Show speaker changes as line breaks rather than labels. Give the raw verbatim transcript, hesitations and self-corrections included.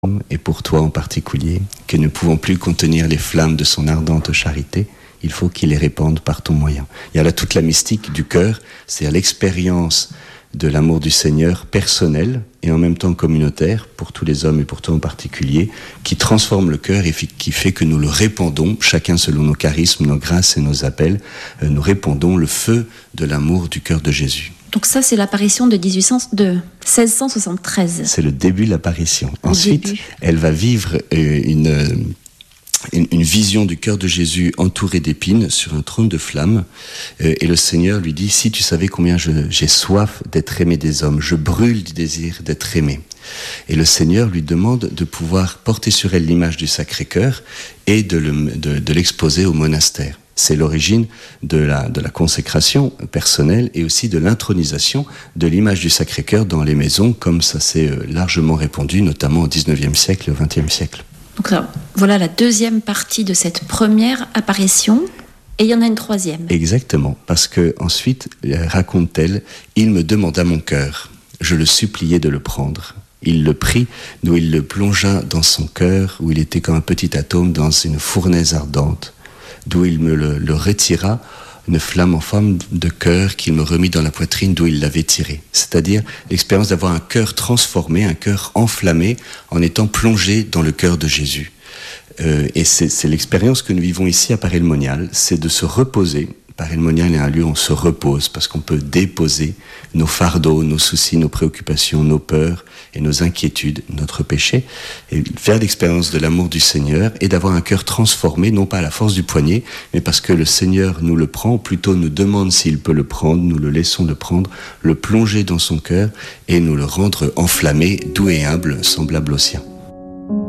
et pour toi en particulier, que ne pouvant plus contenir les flammes de son ardente charité, il faut qu'il les répande par ton moyen. Il y a là toute la mystique du cœur, c'est l'expérience de l'amour du Seigneur personnel et en même temps communautaire pour tous les hommes et pour toi en particulier, qui transforme le cœur et qui fait que nous le répandons, chacun selon nos charismes, nos grâces et nos appels, euh, nous répandons le feu de l'amour du cœur de Jésus.
Donc ça, c'est l'apparition de, dix-huit cents, de seize cent soixante-treize.
C'est le début de l'apparition.
Le
Ensuite,
début.
elle va vivre euh, une... Euh, Une, une vision du cœur de Jésus entouré d'épines sur un trône de flammes euh, et le Seigneur lui dit: si tu savais combien je, j'ai soif d'être aimé des hommes, je brûle du désir d'être aimé. Et le Seigneur lui demande de pouvoir porter sur elle l'image du Sacré-Cœur et de, le, de, de l'exposer au monastère. C'est l'origine de la, de la consécration personnelle et aussi de l'intronisation de l'image du Sacré-Cœur dans les maisons, comme ça s'est largement répandu, notamment au dix-neuvième siècle et au vingtième siècle.
Donc là, voilà la deuxième partie de cette première apparition, et il y en a une troisième.
Exactement, parce que ensuite, raconte-t-elle, il me demanda mon cœur, je le suppliai de le prendre. Il le prit, d'où il le plongea dans son cœur, où il était comme un petit atome dans une fournaise ardente, d'où il me le, le retira, une flamme en forme de cœur qu'il me remit dans la poitrine d'où il l'avait tiré. C'est-à-dire l'expérience d'avoir un cœur transformé, un cœur enflammé, en étant plongé dans le cœur de Jésus. Euh, et c'est, c'est l'expérience que nous vivons ici à Paray-le-Monial, c'est de se reposer. Paray-le-Monial est un lieu où on se repose, parce qu'on peut déposer nos fardeaux, nos soucis, nos préoccupations, nos peurs et nos inquiétudes, notre péché, et faire l'expérience de l'amour du Seigneur et d'avoir un cœur transformé, non pas à la force du poignet, mais parce que le Seigneur nous le prend, ou plutôt nous demande s'il peut le prendre, nous le laissons le prendre, le plonger dans son cœur et nous le rendre enflammé, doux et humble, semblable au sien.